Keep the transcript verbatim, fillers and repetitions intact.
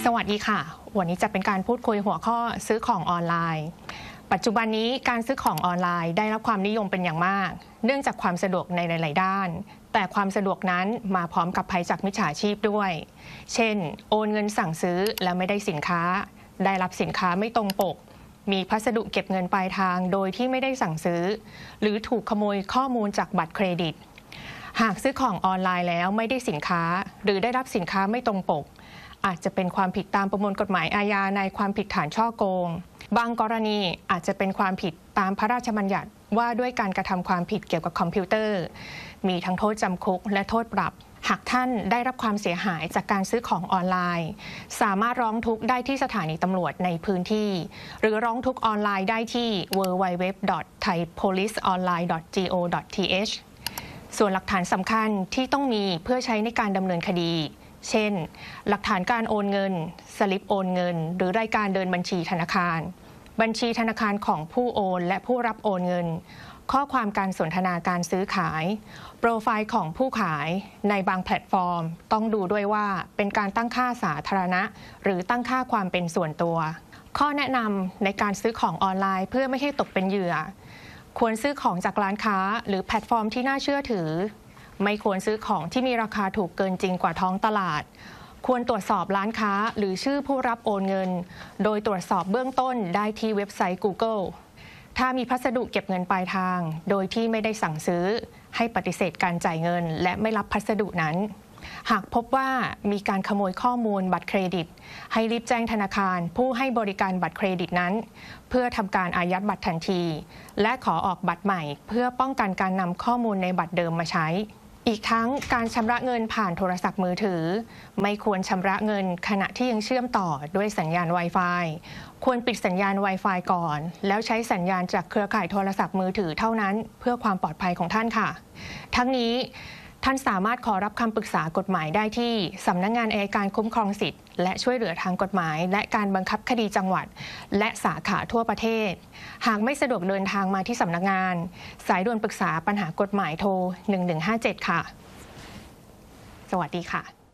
สวัสดีค่ะวันนี้จะเป็นการพูดคุยหัวข้อซื้อของออนไลน์ปัจจุบันนี้การซื้อของออนไลน์ได้รับความนิยมเป็นอย่างมากเนื่องจากความสะดวกในหลายๆด้านแต่ความสะดวกนั้นมาพร้อมกับภัยจากมิจฉาชีพด้วยเช่นโอนเงินสั่งซื้อแล้วไม่ได้สินค้าได้รับสินค้าไม่ตรงปกมีพัสดุเก็บเงินปลายทางโดยที่ไม่ได้สั่งซื้อหรือถูกขโมยข้อมูลจากบัตรเครดิตหากซื้อของออนไลน์แล้วไม่ได้สินค้าหรือได้รับสินค้าไม่ตรงปกอาจจะเป็นความผิดตามประมวลกฎหมายอาญาในความผิดฐานฉ้อโกงบางกรณีอาจจะเป็นความผิดตามพระราชบัญญัติว่าด้วยการกระทำความผิดเกี่ยวกับคอมพิวเตอร์มีทั้งโทษจำคุกและโทษปรับหากท่านได้รับความเสียหายจากการซื้อของออนไลน์สามารถร้องทุกข์ได้ที่สถานีตำรวจในพื้นที่หรือร้องทุกข์ออนไลน์ได้ที่ ดับเบิลยู ดับเบิลยู ดับเบิลยู ดอท ไทย โพลิส ออนไลน์ ดอท โก ดอท ที เอช ส่วนหลักฐานสำคัญที่ต้องมีเพื่อใช้ในการดำเนินคดีเช่นหลักฐานการโอนเงินสลิปโอนเงินหรือรายการเดินบัญชีธนาคารบัญชีธนาคารของผู้โอนและผู้รับโอนเงินข้อความการสนทนาการซื้อขายโปรไฟล์ของผู้ขายในบางแพลตฟอร์มต้องดูด้วยว่าเป็นการตั้งค่าสาธารณะหรือตั้งค่าความเป็นส่วนตัวข้อแนะนำในการซื้อของออนไลน์เพื่อไม่ให้ตกเป็นเหยื่อควรซื้อของจากร้านค้าหรือแพลตฟอร์มที่น่าเชื่อถือไม่ควรซื้อของที่มีราคาถูกเกินจริงกว่าท้องตลาดควรตรวจสอบร้านค้าหรือชื่อผู้รับโอนเงินโดยตรวจสอบเบื้องต้นได้ที่เว็บไซต์ Google ถ้ามีพัสดุเก็บเงินปลายทางโดยที่ไม่ได้สั่งซื้อให้ปฏิเสธการจ่ายเงินและไม่รับพัสดุนั้นหากพบว่ามีการขโมยข้อมูลบัตรเครดิตให้รีบแจ้งธนาคารผู้ให้บริการบัตรเครดิตนั้นเพื่อทำการอายัดบัตรทันทีและขอออกบัตรใหม่เพื่อป้องกันการนำข้อมูลในบัตรเดิมมาใช้อีกทั้งการชำระเงินผ่านโทรศัพท์มือถือไม่ควรชำระเงินขณะที่ยังเชื่อมต่อด้วยสัญญาณ Wi-Fi ควรปิดสัญญาณ Wi-Fi ก่อนแล้วใช้สัญญาณจากเครือข่ายโทรศัพท์มือถือเท่านั้นเพื่อความปลอดภัยของท่านค่ะทั้งนี้ท่านสามารถขอรับคำปรึกษากฎหมายได้ที่สำนักงานอัยการคุ้มครองสิทธิ์และช่วยเหลือทางกฎหมายและการบังคับคดีจังหวัดและสาขาทั่วประเทศหากไม่สะดวกเดินทางมาที่สำนักงานสายด่วนปรึกษาปัญหากฎหมายโทรหนึ่งหนึ่งห้าเจ็ดค่ะสวัสดีค่ะ